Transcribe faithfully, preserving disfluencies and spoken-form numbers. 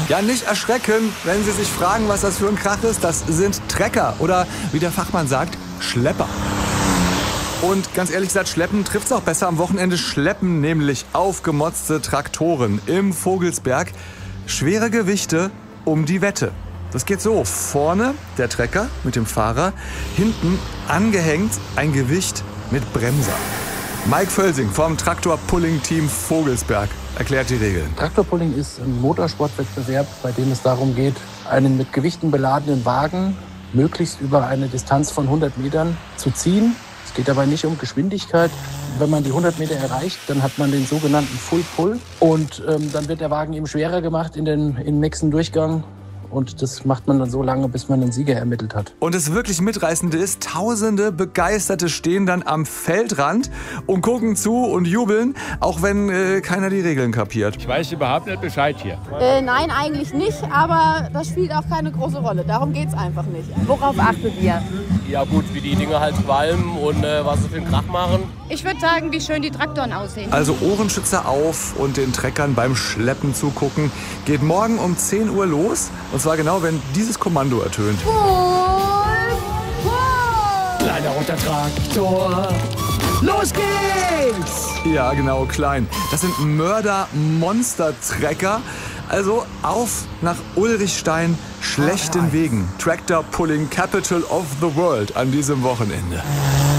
Ja, nicht erschrecken, wenn Sie sich fragen, was das für ein Krach ist. Das sind Trecker oder, wie der Fachmann sagt, Schlepper. Und ganz ehrlich gesagt, Schleppen trifft's auch besser am Wochenende. Schleppen nämlich aufgemotzte Traktoren im Vogelsberg. Schwere Gewichte um die Wette. Das geht so. Vorne der Trecker mit dem Fahrer, hinten angehängt ein Gewicht mit Bremser. Mike Völsing vom Traktor-Pulling-Team Vogelsberg erklärt die Regeln. Traktorpulling ist ein Motorsportwettbewerb, bei dem es darum geht, einen mit Gewichten beladenen Wagen möglichst über eine Distanz von hundert Metern zu ziehen. Es geht dabei nicht um Geschwindigkeit. Wenn man die hundert Meter erreicht, dann hat man den sogenannten Full Pull. Und ähm, dann wird der Wagen eben schwerer gemacht in den, im nächsten Durchgang. Und das macht man dann so lange, bis man den Sieger ermittelt hat. Und das wirklich Mitreißende ist, tausende Begeisterte stehen dann am Feldrand und gucken zu und jubeln, auch wenn äh, keiner die Regeln kapiert. Ich weiß überhaupt nicht Bescheid hier. Äh, nein, eigentlich nicht, aber das spielt auch keine große Rolle. Darum geht's einfach nicht. Worauf achtet ihr? Ja gut, wie die Dinger halt qualmen und äh, was sie für einen Krach machen. Ich würde sagen, wie schön die Traktoren aussehen. Also Ohrenschützer auf und den Treckern beim Schleppen zugucken. Geht morgen um zehn Uhr los. Und zwar genau, wenn dieses Kommando ertönt. Kleiner roter Traktor. Los geht's! Ja, genau, klein. Das sind Mörder-Monster-Trecker. Also auf nach Ulrichstein, schlechten Wegen. Tractor Pulling Capital of the World an diesem Wochenende.